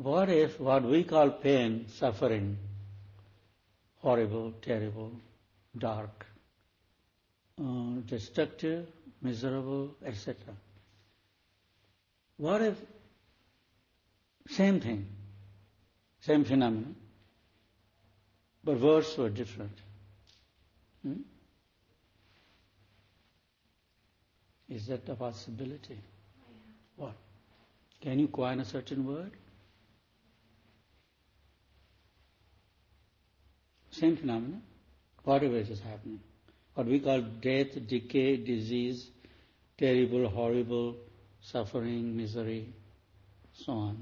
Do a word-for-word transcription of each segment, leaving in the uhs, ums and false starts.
what if what we call pain, suffering, horrible, terrible, dark, uh, destructive, miserable, et cetera. What if same thing, same phenomenon, but words were different? Hmm? Is that a possibility? What? Can you coin a certain word? Same phenomenon, whatever is happening. What we call death, decay, disease, terrible, horrible, suffering, misery, so on.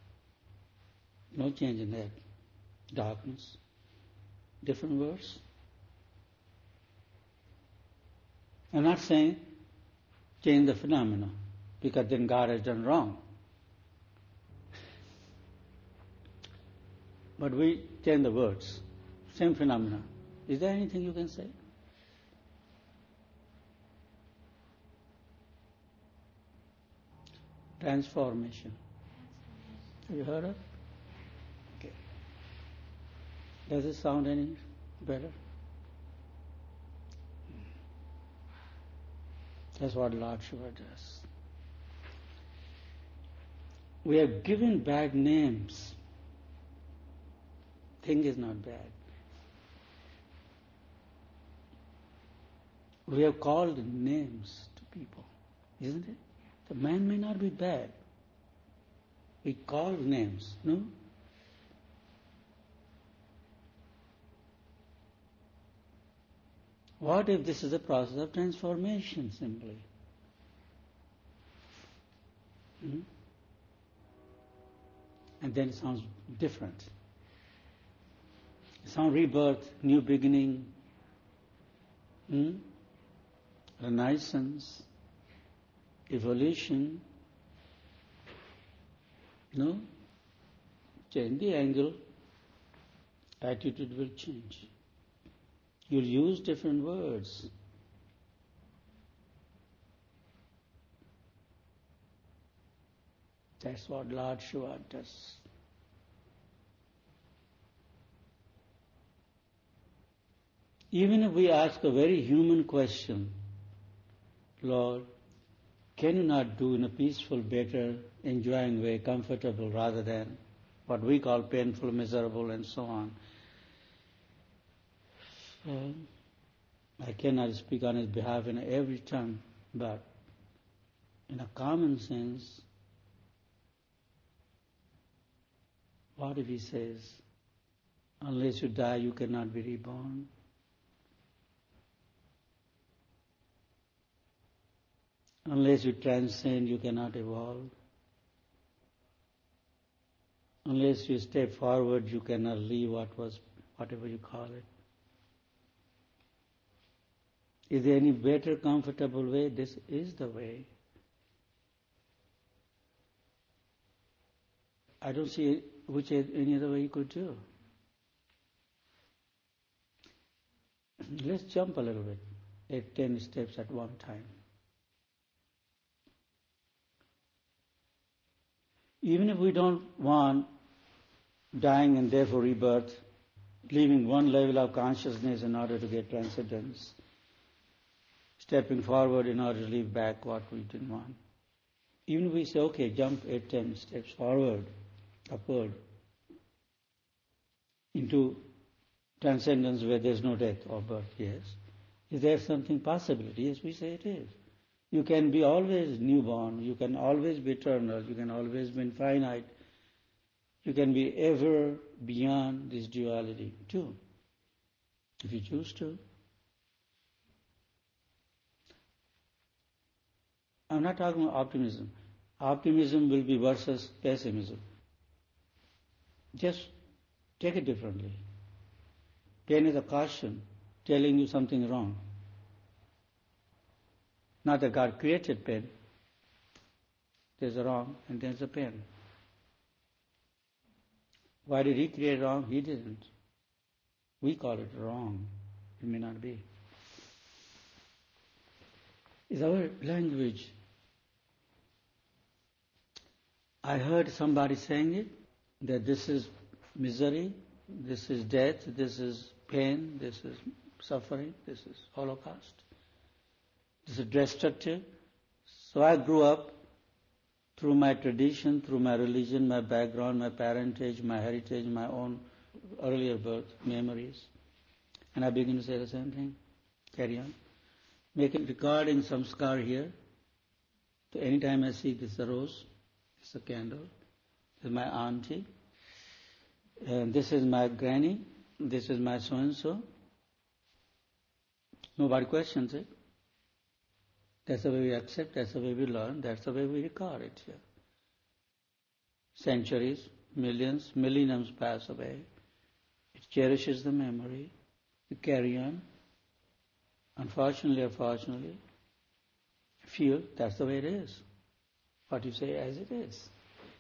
No change in that. Darkness. Different words. I'm not saying change the phenomena, because then God has done wrong. But we change the words. Same phenomena. Is there anything you can say? Transformation. Have you heard of it? Okay. Does it sound any better? That's what Lord Shiva does. We have given bad names. Thing is not bad. We have called names to people, isn't it? The man may not be bad. We call names, no? What if this is a process of transformation simply? Hmm? And then it sounds different. It sounds rebirth, new beginning, hmm? Renaissance, evolution. No? Change the angle, attitude will change. You'll use different words. That's what Lord Shiva does. Even if we ask a very human question, Lord, can you not do in a peaceful, better, enjoying way, comfortable, rather than what we call painful, miserable, and so on? Well, I cannot speak on his behalf in every tongue, but in a common sense, what if he says, unless you die, you cannot be reborn? Unless you transcend, you cannot evolve. Unless you step forward, you cannot leave what was, whatever you call it. Is there any better, comfortable way? This is the way. I don't see which any other way you could do. Let's jump a little bit, eight, ten steps at one time. Even if we don't want dying and therefore rebirth, leaving one level of consciousness in order to get transcendence, stepping forward in order to leave back what we didn't want. Even if we say, okay, jump eight, ten steps forward, upward, into transcendence where there's no death or birth, yes. Is there something possibility? Yes, we say it is. You can be always newborn, you can always be eternal, you can always be infinite, you can be ever beyond this duality too, if you choose to. I'm not talking about optimism. Optimism will be versus pessimism. Just take it differently. Pain is a caution telling you something wrong. Not that God created pain. There's a wrong and there's a pain. Why did He create wrong? He didn't. We call it wrong. It may not be. It's our language. I heard somebody saying it. that this is misery, this is death, this is pain, this is suffering, this is Holocaust, this is destructive. So I grew up through my tradition, through my religion, my background, my parentage, my heritage, my own earlier birth memories. And I begin to say the same thing. Carry on. Make a recording samskar here. So anytime I see this is a rose, this is a candle, this is my auntie, and this is my granny, this is my so-and-so. Nobody questions it. That's the way we accept, that's the way we learn, that's the way we record it here. Centuries, millions, millenniums pass away. It cherishes the memory. We carry on. Unfortunately or fortunately, feel that's the way it is. What you say as it is.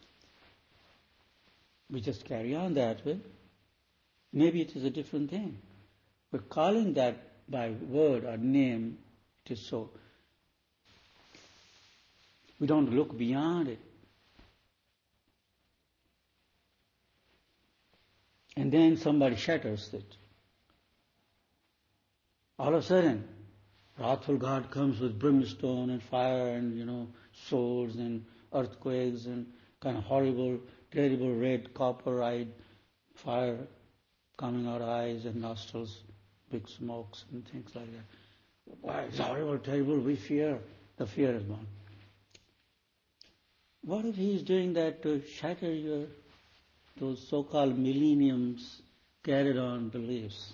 We just carry on that way. Maybe it is a different thing. We're calling that by word or name, it is so. We don't look beyond it. And then somebody shatters it. All of a sudden, wrathful God comes with brimstone and fire and, you know, swords and earthquakes and kind of horrible, terrible red copper-eyed fire coming out of eyes and nostrils, big smokes and things like that. Why, it's horrible, terrible, we fear. The fear is gone. What if he is doing that to shatter your, those so-called millenniums carried on beliefs?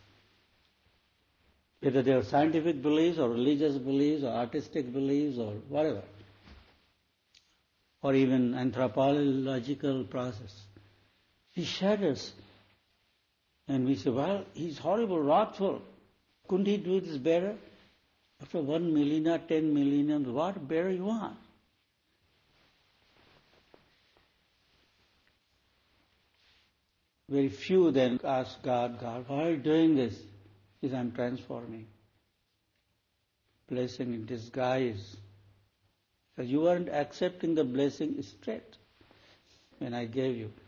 Whether they are scientific beliefs or religious beliefs or artistic beliefs or whatever. Or even anthropological process. He shatters. And we say, well, he's horrible, wrathful. Couldn't he do this better? After one millennia, ten millenniums, what better you want? Very few then ask God, God, why are you doing this? He says, I'm transforming. Blessing in disguise. Because you weren't accepting the blessing straight when I gave you.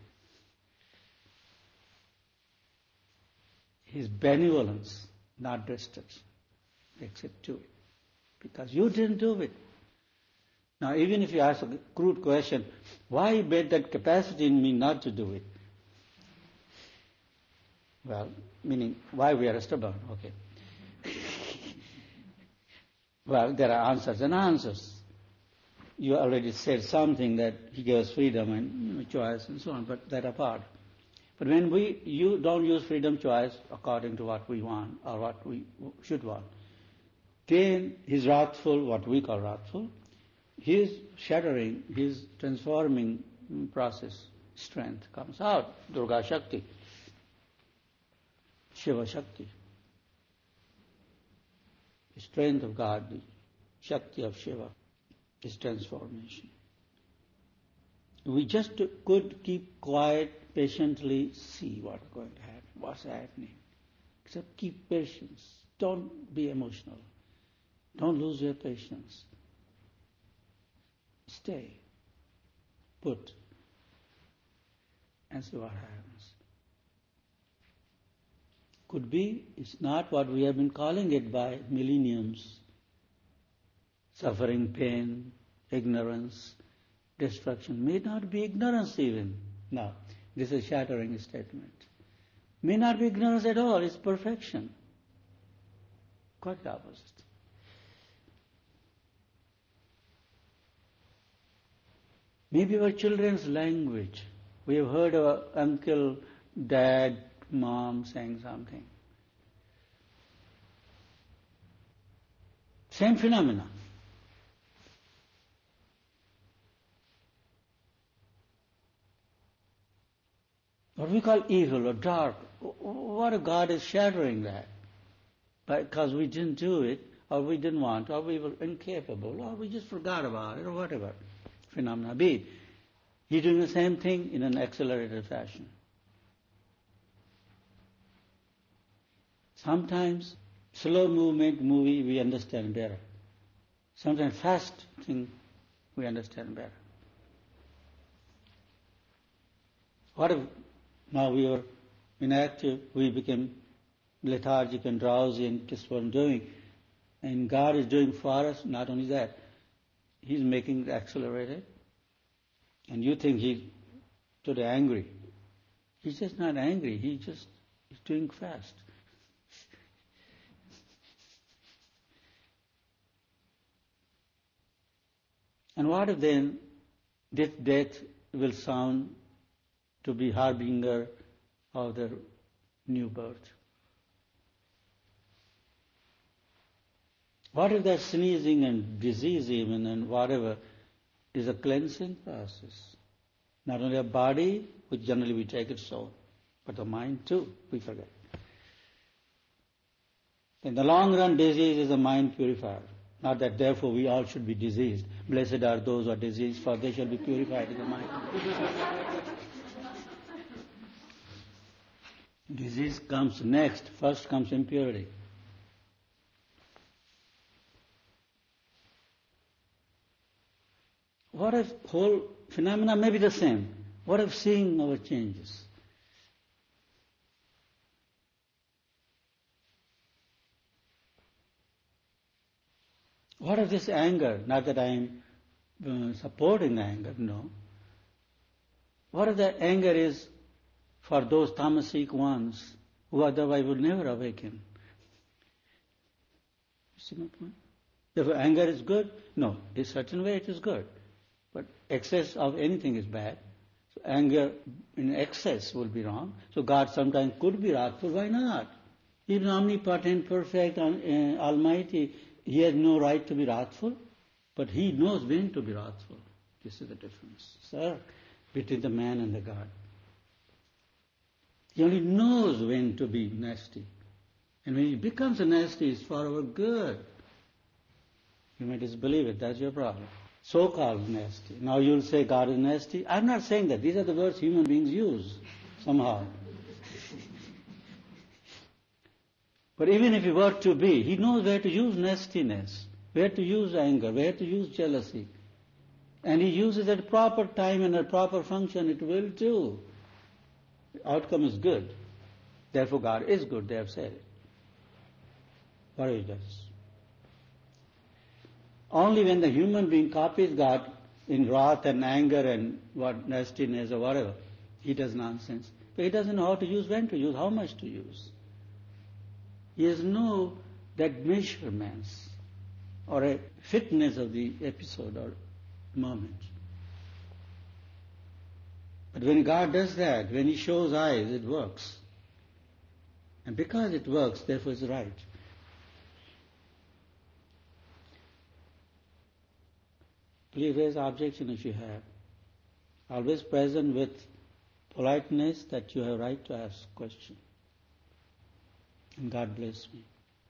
His benevolence, not destruction. Accept to it. Because you didn't do it. Now even if you ask a crude question, why you made that capacity in me not to do it? Well, meaning why we are stubborn, okay. Well, there are answers and answers. You already said something that he gave us freedom and you know, choice and so on, but that apart. But when we you don't use freedom choice according to what we want or what we should want, then his wrathful, what we call wrathful, his shattering, his transforming process, strength comes out, Durga Shakti. Shiva Shakti. The strength of God, the Shakti of Shiva, is transformation. We just could keep quiet, patiently see what's going to happen, what's happening. Except keep patience. Don't be emotional. Don't lose your patience. Stay, put, and see what happens. Could be, it's not what we have been calling it by millenniums. Suffering, pain, ignorance, destruction. May not be ignorance even. No, this is a shattering statement. May not be ignorance at all, it's perfection. Quite the opposite. Maybe our children's language. We have heard our uncle, dad, mom saying something. Same phenomena. What we call evil or dark, what if God is shattering that? Because we didn't do it, or we didn't want, or we were incapable, or we just forgot about it, or whatever phenomena be. He's doing the same thing in an accelerated fashion. Sometimes slow movement movie we understand better. Sometimes fast thing we understand better. What if now we are inactive, we became lethargic and drowsy and just weren't doing, and God is doing for us? Not only that, He's making it accelerated, and you think He's today angry. He's just not angry, He just is doing fast. And what if then this death will sound to be harbinger of the new birth? What if that sneezing and disease even and whatever is a cleansing process? Not only a body, which generally we take it so, but the mind too, we forget. In the long run, disease is a mind purifier. Not that therefore we all should be diseased. Blessed are those who are diseased, for they shall be purified in the mind. Disease comes next. First comes impurity. What if whole phenomena may be the same? What if seeing our changes? What if this anger, not that I am uh, supporting anger, no. What if that anger is for those tamasic ones who otherwise would never awaken? You see my point? Therefore anger is good? No, in a certain way it is good. But excess of anything is bad. So anger in excess will be wrong. So God sometimes could be wrathful. Why not? He is omnipotent, perfect, uh, almighty. He has no right to be wrathful, but He knows when to be wrathful. This is the difference, sir, between the man and the God. He only knows when to be nasty. And when He becomes a nasty, it's for our good. You may disbelieve it, that's your problem. So-called nasty. Now you'll say God is nasty. I'm not saying that. These are the words human beings use, somehow. But even if He were to be, He knows where to use nastiness, where to use anger, where to use jealousy. And He uses at proper time and at proper function, it will too. The outcome is good. Therefore God is good, they have said it. What He does. Only when the human being copies God in wrath and anger and what nastiness or whatever, he does nonsense. But he doesn't know how to use, when to use, how much to use. He has no that measurements or a fitness of the episode or moment. But when God does that, when He shows eyes, it works. And because it works, therefore it's right. Please raise objection if you have. Always present with politeness that you have right to ask question. And God bless me.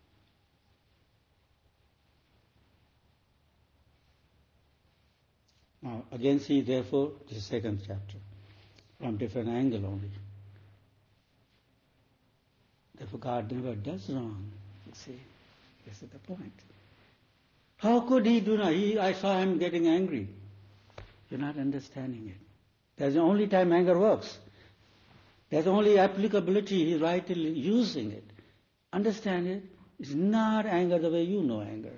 Now, again see, therefore, this is second chapter, from different angle only. Therefore, God never does wrong. You see, this is the point. How could He do not? He, I saw Him getting angry. You're not understanding it. That's the only time anger works. That's the only applicability He's rightly using it. Understand it? It's not anger the way you know anger.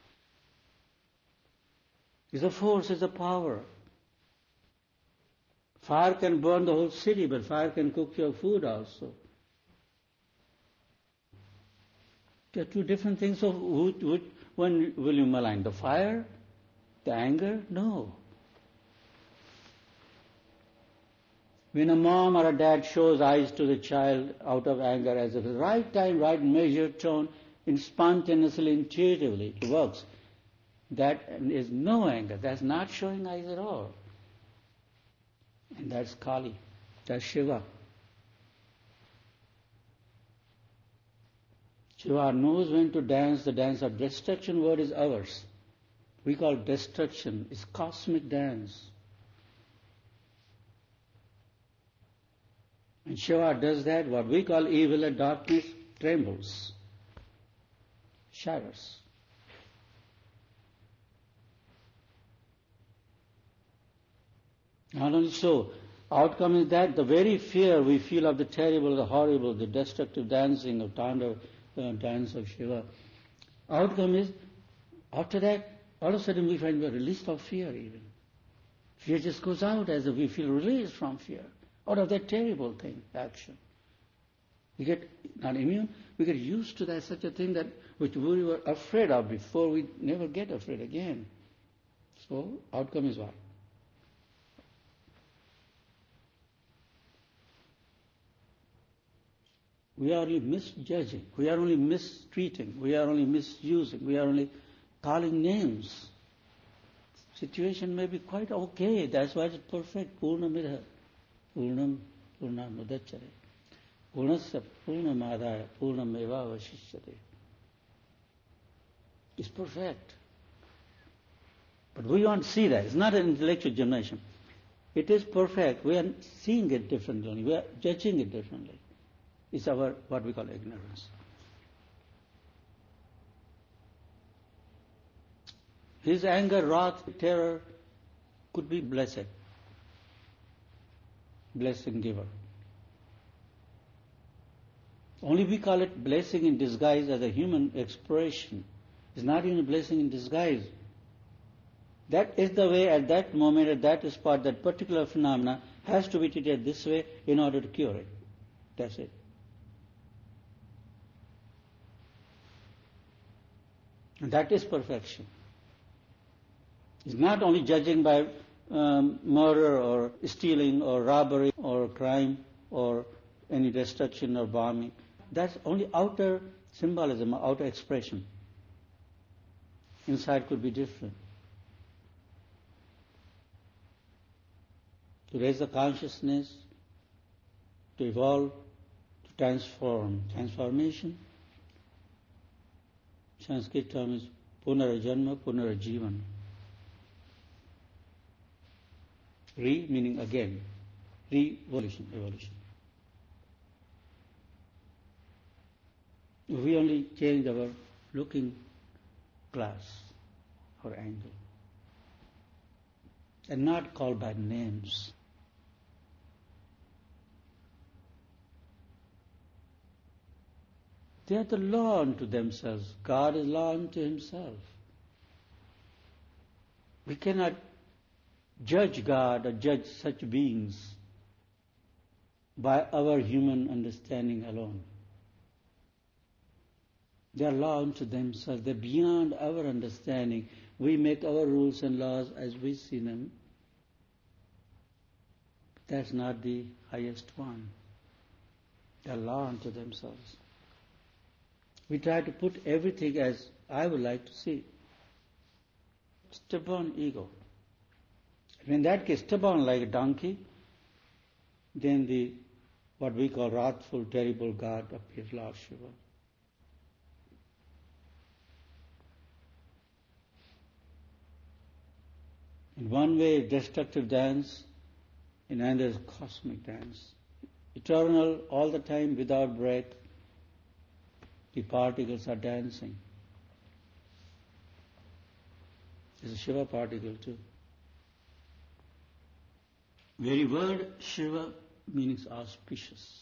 It's a force, it's a power. Fire can burn the whole city, but fire can cook your food also. They're two different things. So who, who, when will you malign? The fire? The anger? No. When a mom or a dad shows eyes to the child out of anger as if the right time, right measured tone, in spontaneously, intuitively, it works. That is no anger. That's not showing eyes at all. And that's Kali. That's Shiva. Shiva knows when to dance the dance of destruction. Word is ours. We call destruction. It's cosmic dance. And Shiva does that. What we call evil and darkness trembles, shatters. Not only so, Outcome is that the very fear we feel of the terrible, the horrible, the destructive dancing of Tandav, uh, dance of Shiva, outcome is, after that, all of a sudden we find we are released of fear even. Fear just goes out as if we feel released from fear, out of that terrible thing, action. We get not immune, we get used to that such a thing that which we were afraid of before, we never get afraid again. So, outcome is what? We are only misjudging, we are only mistreating, we are only misusing, we are only calling names. Situation may be quite okay, that's why it's perfect. Purnamidha, Purnam, Purnamudacchare. Purnasya Purnamadaya, Purnameva Vashishyate. It's perfect. But we want to see that. It's not an intellectual gymnasium. It is perfect. We are seeing it differently. We are judging it differently. It's our, what we call ignorance. His anger, wrath, terror could be blessed. Blessing giver. Only we call it blessing in disguise as a human expression. It's not even a blessing in disguise. That is the way at that moment, at that spot, that particular phenomena has to be treated this way in order to cure it. That's it. And that is perfection. It's not only judging by um, murder or stealing or robbery or crime or any destruction or bombing. That's only outer symbolism, outer expression. Inside could be different. To raise the consciousness, to evolve, to transform. Transformation, Sanskrit term is punarajanma, punarajivan. Re meaning again, re-evolution, evolution. We only change our looking glass or angle and not call by names. They are the law unto themselves. God is law unto himself. We cannot judge God or judge such beings by our human understanding alone. They are law unto themselves. They are beyond our understanding. We make our rules and laws as we see them. That's not the highest one. They are law unto themselves. We try to put everything as I would like to see. Stubborn ego. In that case, stubborn like a donkey, then the what we call wrathful, terrible God appears, Lord Shiva. In one way, destructive dance, in another is cosmic dance. Eternal, all the time, without break, the particles are dancing. It's a Shiva particle too. Very word Shiva means auspicious.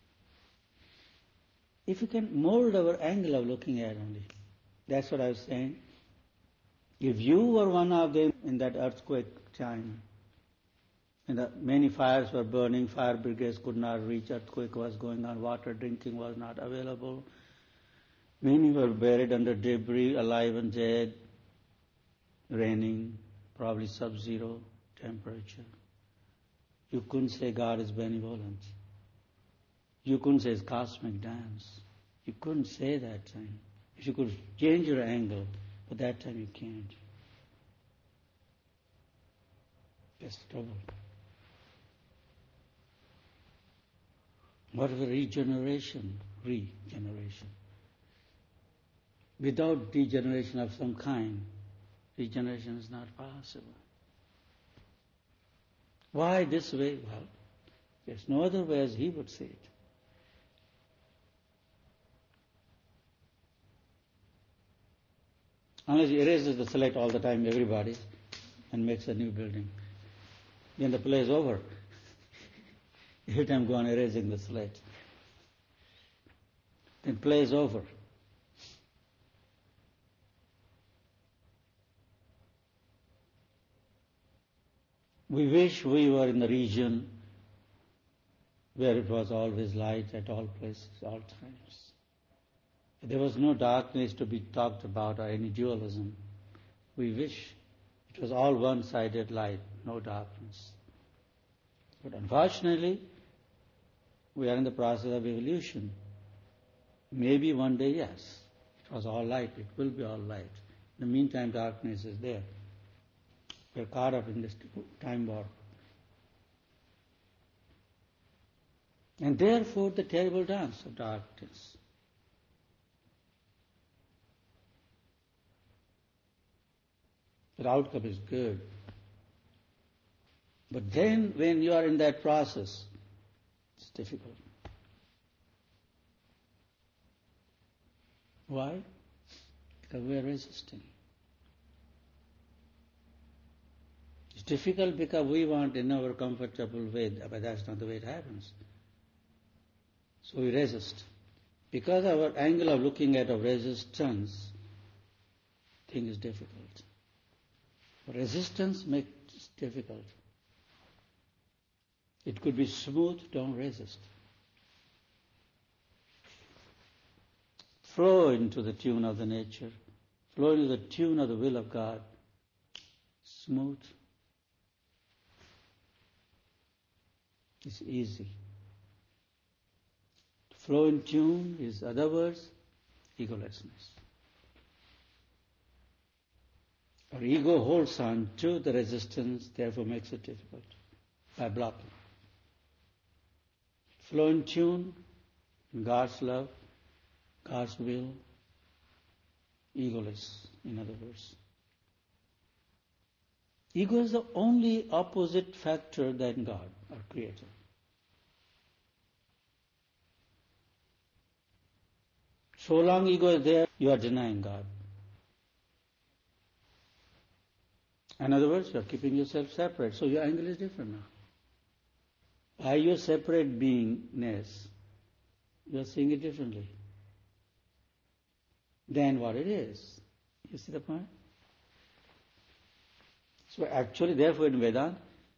If you can mold our angle of looking at only, that's what I was saying. If you were one of them in that earthquake time, and the many fires were burning, fire brigades could not reach, earthquake was going on, water drinking was not available, many were buried under debris, alive and dead, raining, probably sub-zero temperature. You couldn't say God is benevolent. You couldn't say it's cosmic dance. You couldn't say that time. If you could change your angle, but that time you can't. That's trouble. What is regeneration? Regeneration. Without degeneration of some kind, regeneration is not possible. Why this way? Well, there's no other way as he would say it. Unless he erases the slate all the time, everybody, and makes a new building. Then the play is over. Every time go on erasing the slate. Then play is over. We wish we were in the region where it was always light at all places, all times. There was no darkness to be talked about or any dualism. We wish it was all one-sided light, no darkness. But unfortunately, we are in the process of evolution. Maybe one day, yes, it was all light, it will be all light. In the meantime, darkness is there. We are caught up in this time warp. And therefore, the terrible dance of darkness. The outcome is good. But then, when you are in that process, it's difficult. Why? Because we are resisting. It's difficult because we want in our comfortable way, but that's not the way it happens. So we resist. Because our angle of looking at of resistance, thing is difficult. Resistance makes it difficult. It could be smooth, don't resist. Flow into the tune of the nature. Flow into the tune of the will of God. Smooth. It's easy. Flow in tune is, other words, egolessness. Our ego holds on to the resistance, therefore makes it difficult by blocking. Flow in tune, God's love, God's will, egoless, in other words. Ego is the only opposite factor than God, our Creator. So long ego is there, you are denying God. In other words, you are keeping yourself separate, so your angle is different now. By your separate beingness, you are seeing it differently than what it is. You see the point? So actually, therefore, in Vedanta,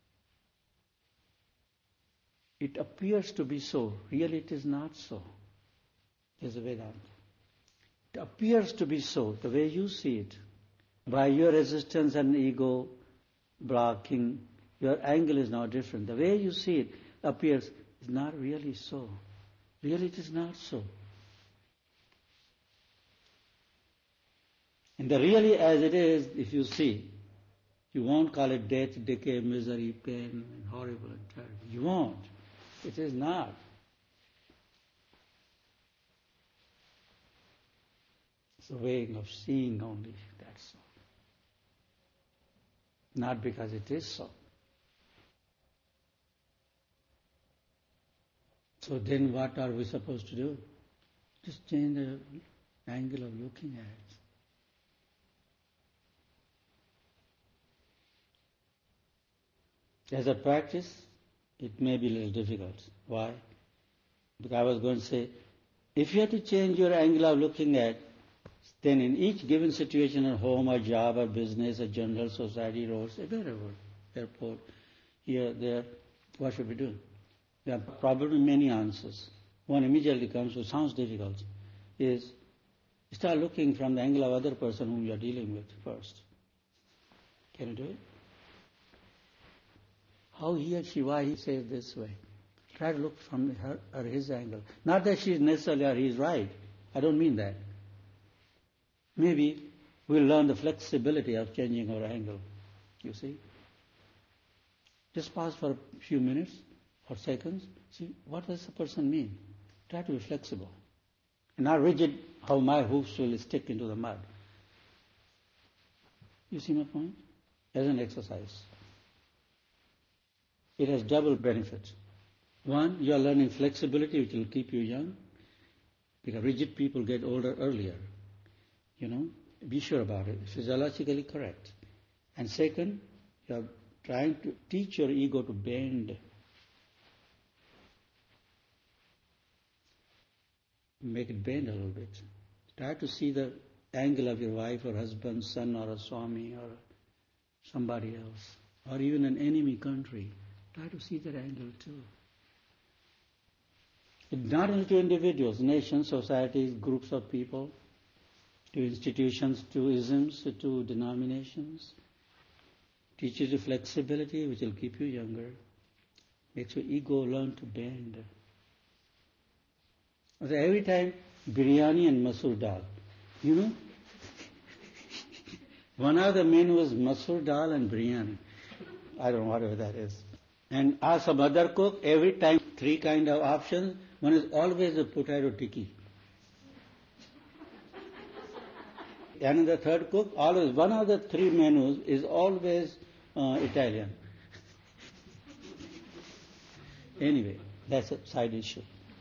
it appears to be so. Really, it is not so. There's a Vedanta. It appears to be so, the way you see it. By your resistance and ego blocking, your angle is now different. The way you see it appears is not really so. Really, it is not so. And the really as it is, if you see, you won't call it death, decay, misery, pain, and horrible and terrible. You won't. It is not. It's a way of seeing only, that's all. Not because it is so. So then what are we supposed to do? Just change the angle of looking at it. As a practice, it may be a little difficult. Why? Because I was going to say, if you have to change your angle of looking at, then in each given situation at home or job or business or general society, roads, wherever, airport, here, there, what should we do? There are probably many answers. One immediately comes, which sounds difficult, is start looking from the angle of other person whom you are dealing with first. Can you do it? How he or she, why he says this way. Try to look from her or his angle. Not that she is necessarily or he is right. I don't mean that. Maybe we'll learn the flexibility of changing our angle. You see? Just pause for a few minutes or seconds. See, what does the person mean? Try to be flexible. And not rigid, how my hoofs will stick into the mud. You see my point? As an exercise. It has double benefits. One, you are learning flexibility, which will keep you young, because rigid people get older earlier. You know, be sure about it. Physiologically correct. And second, you are trying to teach your ego to bend. make it bend a little bit. Try to see the angle of your wife or husband, son or a Swami or somebody else, or even an enemy country. Try to see that angle too. Not only to individuals, nations, societies, groups of people, to institutions, to isms, to denominations. Teaches you flexibility, which will keep you younger. Makes your ego learn to bend. So every time biryani and masoor dal, you know, one of the menus was masoor dal and biryani. I don't know, whatever that is. And ask some other cook, every time three kind of options, one is always a potato tikki. And the third cook, always, one of the three menus is always uh, Italian. Anyway, that's a side issue.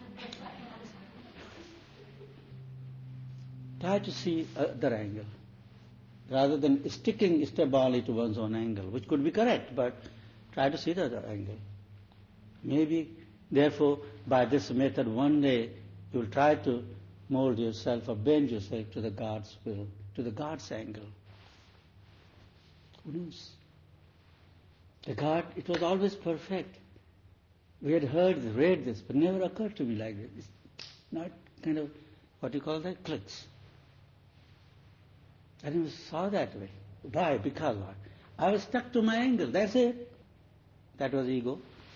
Try to see other angle, rather than sticking stubbornly to one's own angle, which could be correct, but try to see the other angle. Maybe, therefore, by this method, one day you will try to mold yourself or bend yourself to the God's will, to the God's angle. Who knows? The God, it was always perfect. We had heard, read this, but never occurred to me like this. It's not kind of, what do you call that? Clicks. I never saw that way. Why? Because what? I was stuck to my angle. That's it. That was ego.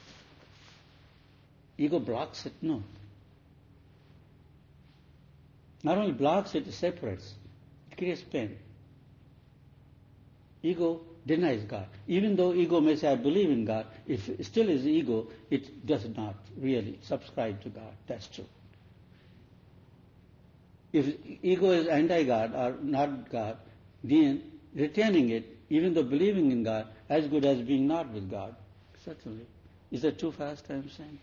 Ego blocks it. No. Not only blocks it, it separates. It creates pain. Ego denies God. Even though ego may say, I believe in God, if it still is ego, it does not really subscribe to God. That's true. If ego is anti-God or not God, then retaining it, even though believing in God, as good as being not with God. Certainly. Is that too fast, I'm saying?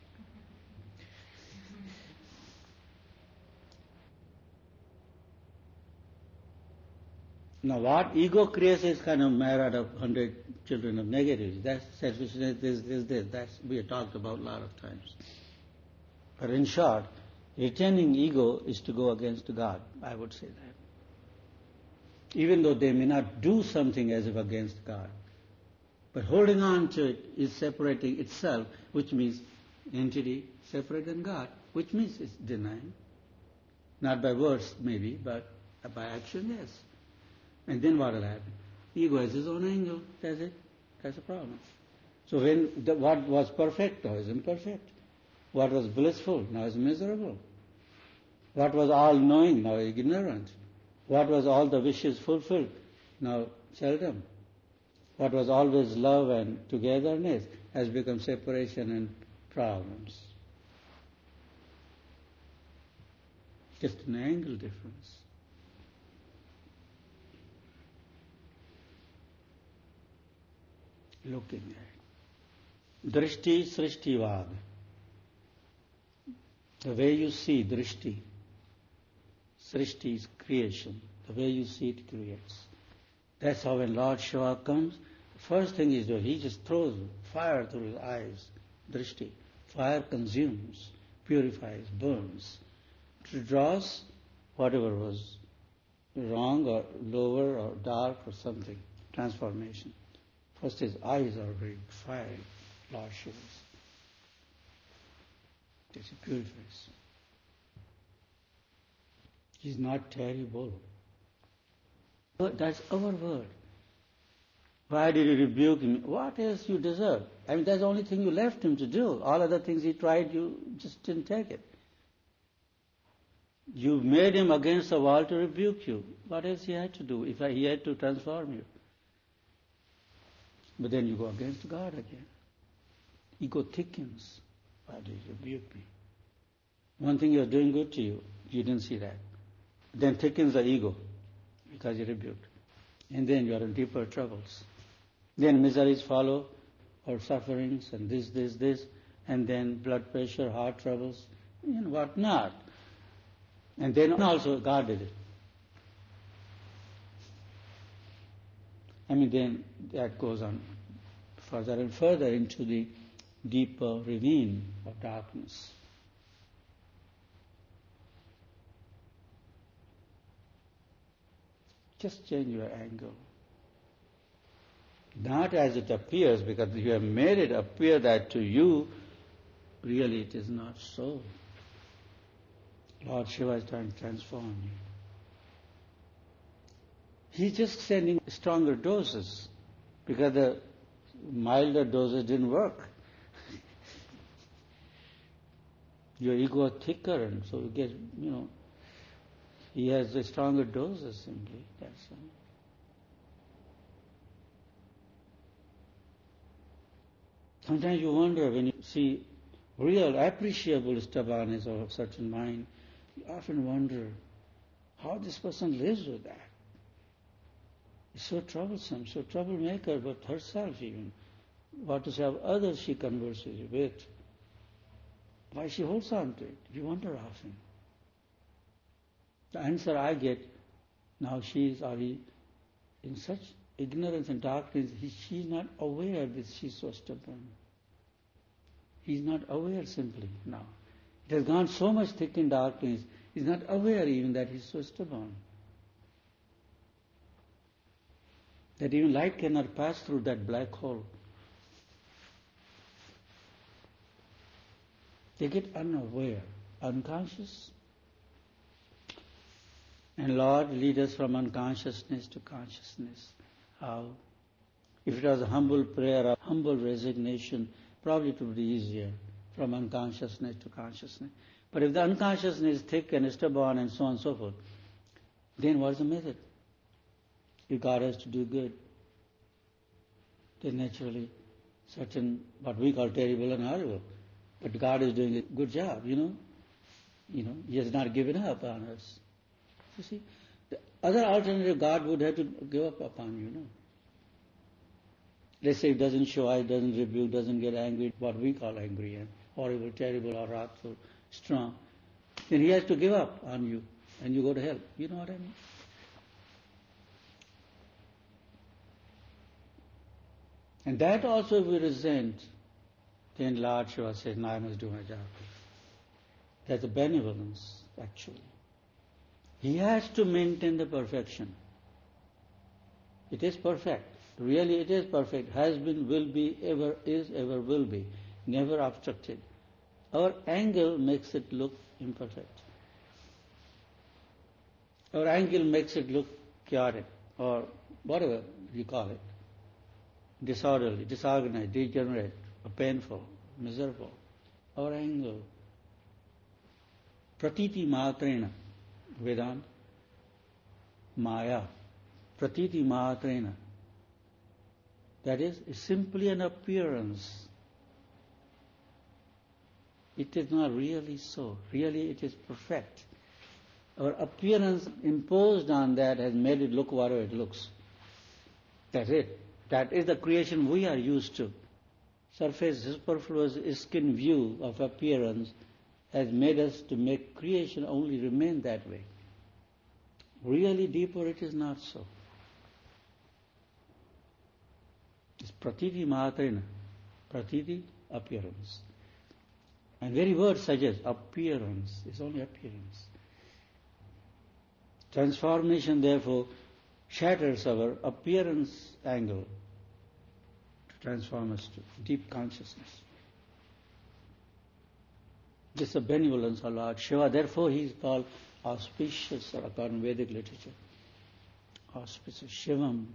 Now what ego creates is kind of myriad of hundred children of negatives. That's selfishness, this, this, this. That's, we have talked about a lot of times. But in short, retaining ego is to go against God, I would say that. Even though they may not do something as if against God. But holding on to it is separating itself, which means entity separate than God, which means it's denying. Not by words maybe, but by action, yes. And then what will happen? Ego has his own angle, that's it. That's the problem. So when the, what was perfect now is imperfect. What was blissful now is miserable. What was all-knowing now is ignorant. What was all the wishes fulfilled now seldom. What was always love and togetherness has become separation and problems. Just an angle difference. Looking at Drishti Srishtivad. The way you see Drishti, Srishti is creation. The way you see it creates. That's how when Lord Shiva comes, the first thing he's doing, he just throws fire through his eyes. Drishti. Fire consumes, purifies, burns. It draws whatever was wrong or lower or dark or something. Transformation. First his eyes are very fiery, Lord Shiva's. This purifies. He's not terrible. But that's our word. Why did you rebuke him? What else you deserve? I mean, that's the only thing you left him to do. All other things he tried, you just didn't take it. You made him against the wall to rebuke you. What else he had to do if he had to transform you? But then you go against God again. Ego thickens. Why did you rebuke me? One thing you're doing good to you, you didn't see that. Then thickens the ego because you rebuked. And then you are in deeper troubles. Then miseries follow, or sufferings, and this, this, this, and then blood pressure, heart troubles, and what not. And then also God did it. I mean, then that goes on further and further into the deeper ravine of darkness. Just change your angle. Not as it appears, because you have made it appear that to you, really it is not so. Lord Shiva is trying to transform you. He's just sending stronger doses, because the milder doses didn't work. Your ego is thicker, and so you get, you know, he has the stronger doses simply, that's all. Sometimes you wonder when you see real, appreciable stubbornness of a certain mind, you often wonder how this person lives with that. It's so troublesome, so troublemaker, but herself even. What to say of others she converses with. Why she holds on to it? You wonder often. The answer I get, now she is already in such ignorance and darkness, she is not aware that she is so stubborn. He is not aware simply now. It has gone so much thick in darkness, he is not aware even that he is so stubborn. That even light cannot pass through that black hole. They get unaware, unconscious. And Lord, lead us from unconsciousness to consciousness. How? If it was a humble prayer, a humble resignation, probably it would be easier, from unconsciousness to consciousness. But if the unconsciousness is thick and stubborn and so on and so forth, then what is the method? If God has to do good, then naturally certain, what we call terrible and horrible. But God is doing a good job, you know. You know, He has not given up on us. You see, the other alternative, God would have to give up upon you, no. Let's say it doesn't show eyes, doesn't rebuke, doesn't get angry, what we call angry and horrible, terrible, or wrathful, strong. Then He has to give up on you, and you go to hell. You know what I mean? And that also if we resent, then Lord Shiva says, now I must do my job. That's a benevolence, actually. He has to maintain the perfection. It is perfect. Really it is perfect. Has been, will be, ever is, ever will be. Never obstructed. Our angle makes it look imperfect. Our angle makes it look chaotic, or whatever you call it. Disorderly, disorganized, degenerate, or painful, miserable. Our angle. Pratiti matrena, Vedanta, Maya. Pratiti matrena. That is, it's simply an appearance. It is not really so. Really it is perfect. Our appearance imposed on that has made it look whatever it looks. That's it. That is the creation we are used to. Surface, superfluous skin view of appearance has made us to make creation only remain that way. Really deeper it is not so. It's pratiti matrena. Pratiti, appearance. And very word suggests appearance. It's only appearance. Transformation, therefore, shatters our appearance angle to transform us to deep consciousness. This is a benevolence of Lord Shiva. Therefore, he is called auspicious according to Vedic literature. Auspicious, Shivam.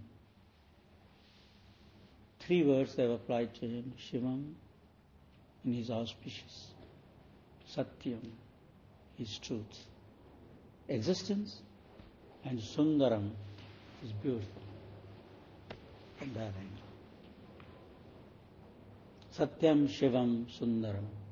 Three words they have applied to him. Shivam, and he is auspicious. Satyam, his truth. Existence, and Sundaram is beautiful. From that angle. Satyam, Shivam, Sundaram.